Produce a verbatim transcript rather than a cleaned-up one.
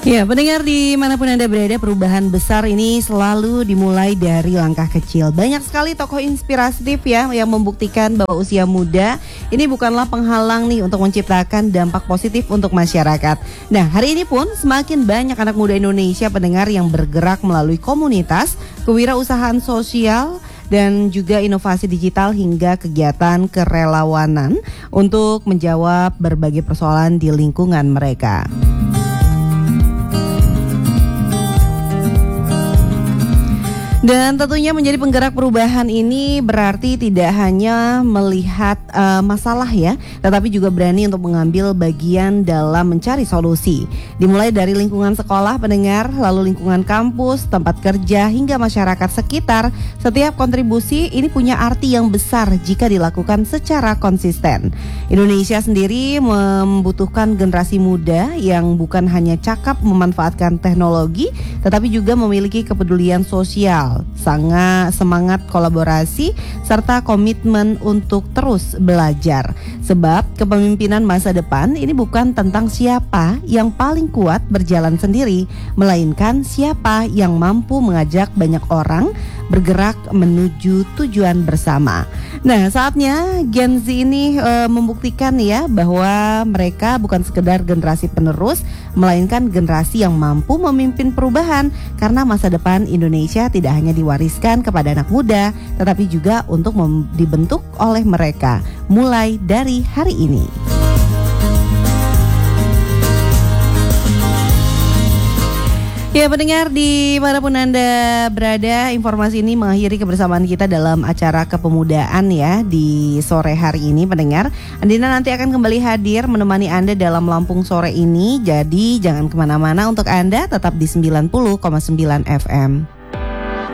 Ya, pendengar dimanapun Anda berada, perubahan besar ini selalu dimulai dari langkah kecil. Banyak sekali tokoh inspiratif ya yang membuktikan bahwa usia muda ini bukanlah penghalang nih untuk menciptakan dampak positif untuk masyarakat. Nah, hari ini pun semakin banyak anak muda Indonesia pendengar yang bergerak melalui komunitas, kewirausahaan sosial, dan juga inovasi digital hingga kegiatan kerelawanan untuk menjawab berbagai persoalan di lingkungan mereka. Dan tentunya menjadi penggerak perubahan ini berarti tidak hanya melihat uh, masalah ya, tetapi juga berani untuk mengambil bagian dalam mencari solusi. Dimulai dari lingkungan sekolah pendengar, lalu lingkungan kampus, tempat kerja, hingga masyarakat sekitar. Setiap kontribusi ini punya arti yang besar jika dilakukan secara konsisten. Indonesia sendiri membutuhkan generasi muda yang bukan hanya cakap memanfaatkan teknologi, tetapi juga memiliki kepedulian sosial, sangat semangat kolaborasi, serta komitmen untuk terus belajar. Sebab kepemimpinan masa depan ini bukan tentang siapa yang paling kuat berjalan sendiri, melainkan siapa yang mampu mengajak banyak orang bergerak menuju tujuan bersama. Nah, saatnya Gen Z ini e, membuktikan ya bahwa mereka bukan sekedar generasi penerus, melainkan generasi yang mampu memimpin perubahan, karena masa depan Indonesia tidak hanya diwariskan kepada anak muda, tetapi juga untuk mem- dibentuk oleh mereka mulai dari hari ini. Ya, pendengar dimanapun Anda berada, informasi ini mengakhiri kebersamaan kita dalam acara kepemudaan ya di sore hari ini pendengar. Andina nanti akan kembali hadir menemani Anda dalam Lampung Sore ini, jadi jangan kemana-mana untuk Anda, tetap di sembilan puluh koma sembilan F M.